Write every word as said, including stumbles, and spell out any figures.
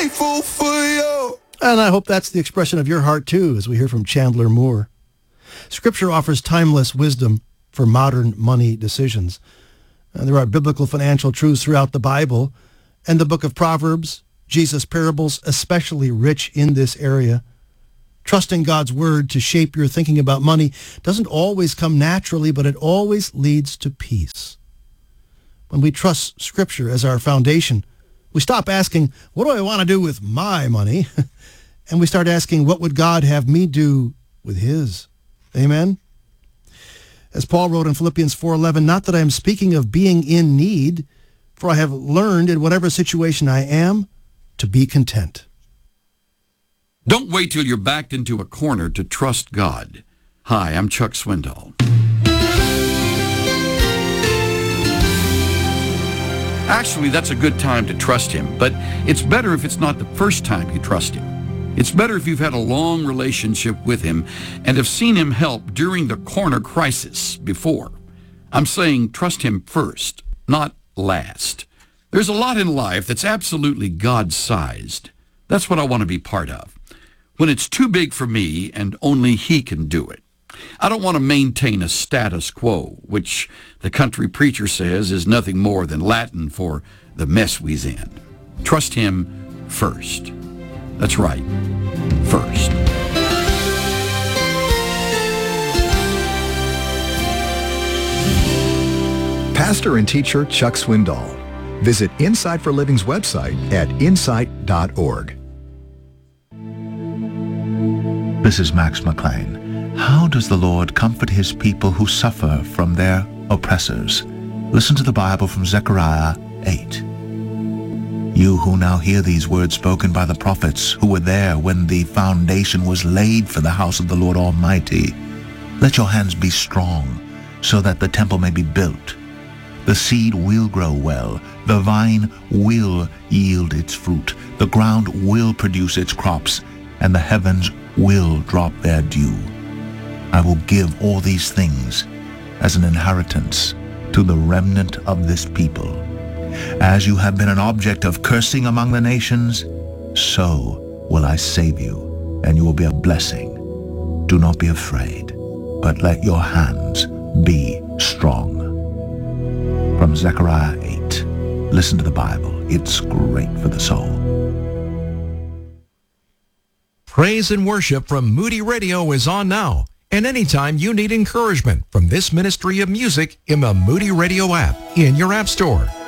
grateful for you. And I hope that's the expression of your heart, too, as we hear from Chandler Moore. Scripture offers timeless wisdom for modern money decisions. Uh, there are biblical financial truths throughout the Bible, and the book of Proverbs, Jesus' parables, especially rich in this area. Trusting God's word to shape your thinking about money doesn't always come naturally, but it always leads to peace. When we trust Scripture as our foundation, we stop asking, what do I want to do with my money? And we start asking, what would God have me do with his? Amen? As Paul wrote in Philippians four eleven, not that I am speaking of being in need, for I have learned in whatever situation I am to be content. Don't wait till you're backed into a corner to trust God. Hi, I'm Chuck Swindoll. Actually, that's a good time to trust him, but it's better if it's not the first time you trust him. It's better if you've had a long relationship with him and have seen him help during the corner crisis before. I'm saying trust him first, not last. There's a lot in life that's absolutely God-sized. That's what I want to be part of. When it's too big for me and only he can do it. I don't want to maintain a status quo, which the country preacher says is nothing more than Latin for the mess we's in. Trust him first. That's right, first. Pastor and teacher Chuck Swindoll. Visit Insight for Living's website at insight dot org. This is Max McLean. How does the Lord comfort his people who suffer from their oppressors? Listen to the Bible from Zechariah eight. You who now hear these words spoken by the prophets who were there when the foundation was laid for the house of the Lord Almighty, let your hands be strong so that the temple may be built. The seed will grow well. The vine will yield its fruit. The ground will produce its crops, and the heavens will drop their dew. I will give all these things as an inheritance to the remnant of this people. As you have been an object of cursing among the nations, so will I save you, and you will be a blessing. Do not be afraid, but let your hands be strong. From Zechariah eight. Listen to the Bible. It's great for the soul. Praise and worship from Moody Radio is on now. And anytime you need encouragement from this ministry of music in the Moody Radio app in your app store.